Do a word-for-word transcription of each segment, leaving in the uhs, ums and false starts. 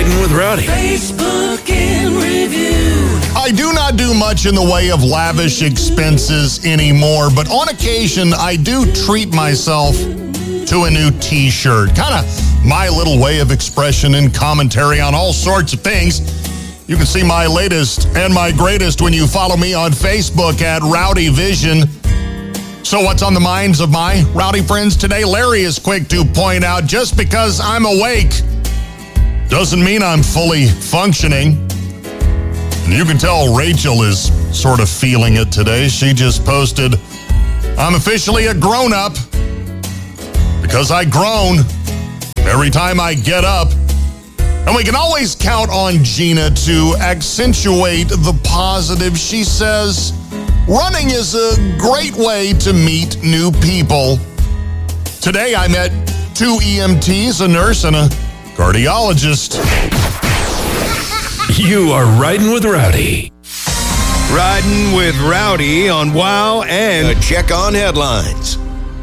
Riding with Rowdy. Facebook in review. I do not do much in the way of lavish expenses anymore, but on occasion, I do treat myself to a new t-shirt. Kind of my little way of expression and commentary on all sorts of things. You can see my latest and my greatest when you follow me on Facebook at Rowdy Vision. So what's on the minds of my rowdy friends today? Larry is quick to point out, just because I'm awake doesn't mean I'm fully functioning. And you can tell Rachel is sort of feeling it today. She just posted, I'm officially a grown-up because I groan every time I get up. And we can always count on Gina to accentuate the positive. She says, running is a great way to meet new people. Today I met two E M Ts, a nurse and a cardiologist. You are Riding with Rowdy. Riding with Rowdy on Wow and a check on headlines.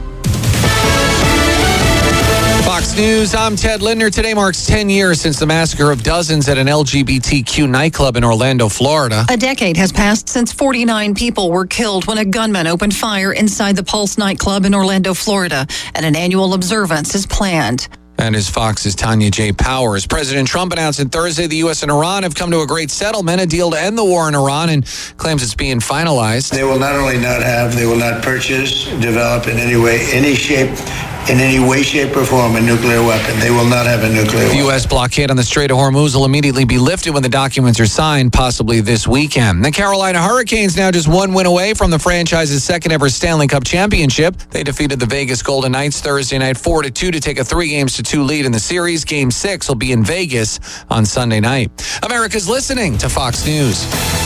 Fox News, I'm Ted Lindner. Today marks ten years since the massacre of dozens at an L G B T Q nightclub in Orlando, Florida. A decade has passed since forty-nine people were killed when a gunman opened fire inside the Pulse nightclub in Orlando, Florida, and an annual observance is planned. And as Fox's Tanya J. Powers, President Trump announced on Thursday the U S and Iran have come to a great settlement, a deal to end the war in Iran, and claims it's being finalized. They will not only not have, they will not purchase, develop in any way, any shape, in any way, shape, or form a nuclear weapon. They will not have a nuclear weapon. The U S blockade on the Strait of Hormuz will immediately be lifted when the documents are signed, possibly this weekend. The Carolina Hurricanes now just one win away from the franchise's second ever Stanley Cup championship. They defeated the Vegas Golden Knights Thursday night four to two to take a three games to two lead in the series. Game six will be in Vegas on Sunday night. America's listening to Fox News.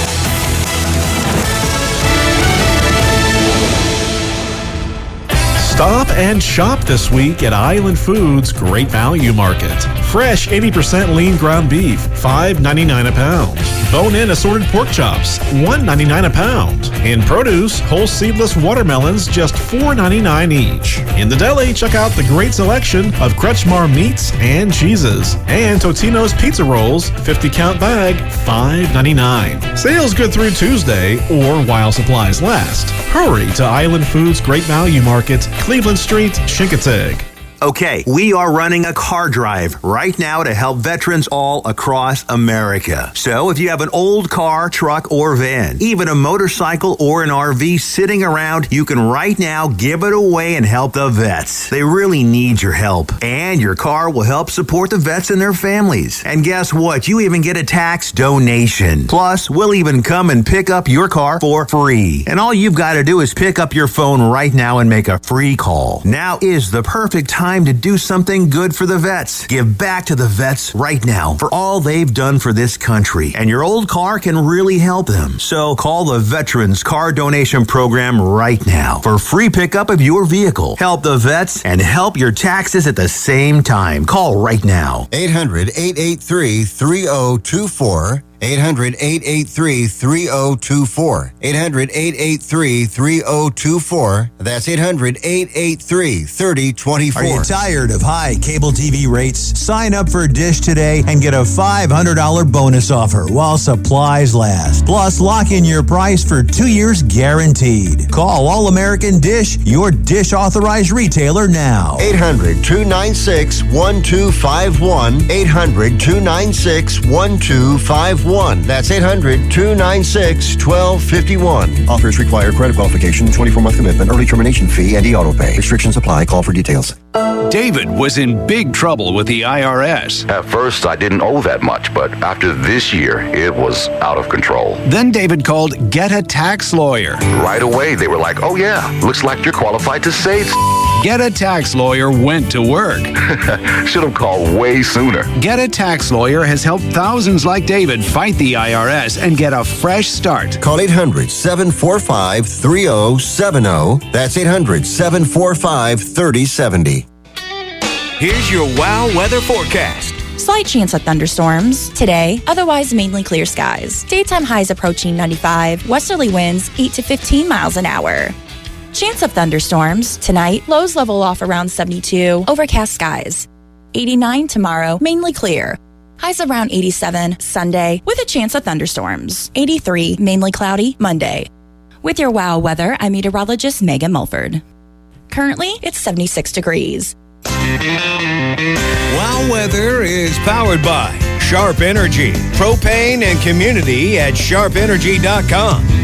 Stop and shop this week at Island Foods Great Value Market. Fresh eighty percent lean ground beef, five ninety-nine a pound. Bone-in assorted pork chops, one ninety-nine a pound. In produce, whole seedless watermelons, just four ninety-nine each. In the deli, check out the great selection of Kretschmar meats and cheeses. And Totino's pizza rolls, fifty count bag, five ninety-nine. Sales good through Tuesday or while supplies last. Hurry to Island Foods Great Value Market, Cleveland Street, Chincoteague. Okay, we are running a car drive right now to help veterans all across America. So if you have an old car, truck, or van, even a motorcycle or an R V sitting around, you can right now give it away and help the vets. They really need your help. And your car will help support the vets and their families. And guess what? You even get a tax donation. Plus, we'll even come and pick up your car for free. And all you've got to do is pick up your phone right now and make a free call. Now is the perfect time to do something good for the vets. Give back to the vets right now for all they've done for this country. And your old car can really help them. So call the Veterans Car Donation Program right now for free pickup of your vehicle. Help the vets and help your taxes at the same time. Call right now. eight hundred, eight eight three, three oh two four. eight hundred, eight eight three, three oh two four. eight hundred, eight eight three, three oh two four. That's eight hundred, eight eight three, three oh two four. Are you tired of high cable T V rates? Sign up for Dish today and get a five hundred dollars bonus offer while supplies last. Plus, lock in your price for two years guaranteed. Call All American Dish, your Dish authorized retailer now. eight hundred, two nine six, one two five one. eight hundred, two nine six, one two five one. That's eight hundred, two nine six, one two five one. Offers require credit qualification, twenty-four month commitment, early termination fee, and e-auto pay. Restrictions apply. Call for details. David was in big trouble with the I R S. At first, I didn't owe that much, but after this year, it was out of control. Then David called Get a Tax Lawyer. Right away, they were like, oh yeah, looks like you're qualified to save. Get a Tax Lawyer went to work. Should have called way sooner. Get a Tax Lawyer has helped thousands like David fight the I R S and get a fresh start. Call eight hundred, seven four five, three oh seven oh. That's eight hundred, seven four five, three oh seven oh. Here's your Wow weather forecast. Slight chance of thunderstorms today, otherwise mainly clear skies. Daytime highs approaching ninety-five, westerly winds eight to fifteen miles an hour. Chance of thunderstorms tonight, lows level off around seventy-two, overcast skies. eighty-nine tomorrow, mainly clear. Highs around eighty-seven Sunday with a chance of thunderstorms. eighty-three, mainly cloudy Monday. With your WOW weather, I'm meteorologist Megan Mulford. Currently, it's seventy-six degrees. Wow Weather is powered by Sharp Energy, propane and community at sharp energy dot com.